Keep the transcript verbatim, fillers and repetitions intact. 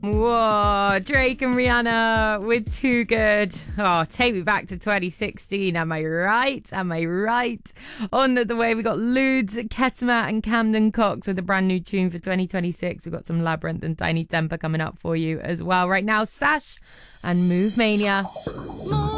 Whoa, Drake and Rihanna with Too Good. Oh, take me back to twenty sixteen. Am I right? Am I right? On the way, we got Ludes, Ketama and Camden Cox with a brand new tune for twenty twenty-six. We've got some Labyrinth and Tiny Temper coming up for you as well. Right now, Sash and Move Mania.